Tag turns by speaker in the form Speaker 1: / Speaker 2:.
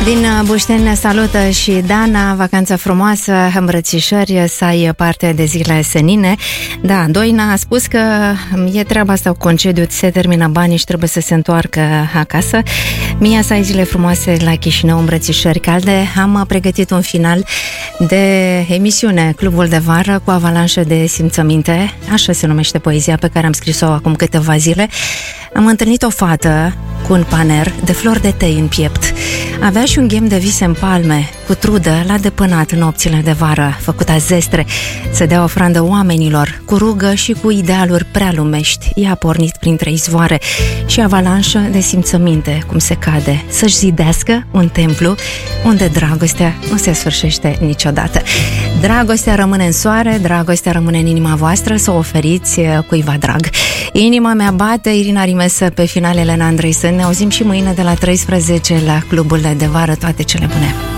Speaker 1: Din Bușteni ne salută și Dana, vacanță frumoasă, îmbrățișări, să ai parte de zile senine. Da, Doina a spus că e treaba asta cu concediu, se termină banii și trebuie să se întoarcă acasă. Mia, să ai zile frumoase la Chișinău, îmbrățișări calde. Am pregătit un final de emisiune Clubul de Vară cu avalanșă de simțăminte, așa se numește poezia pe care am scris-o acum câteva zile. Am întâlnit o fată cu un paner de flori de tei în piept. Avea și un ghem de vise în palme, cu trudă l-a depănat nopțile de vară, făcuta zestre, să dea ofrandă oamenilor, cu rugă și cu idealuri prea lumești. Ea a pornit printre izvoare și avalanșă de simțăminte, cum se cade, să-și zidească un templu unde dragostea nu se sfârșește niciodată. Dragostea rămâne în soare, dragostea rămâne în inima voastră, să o oferiți cuiva drag. Inima mea bate, Irina Rimesă pe final, Elena Andreisen. Ne auzim și mâine de la 13 la Clubul de Vară. Toate cele bune!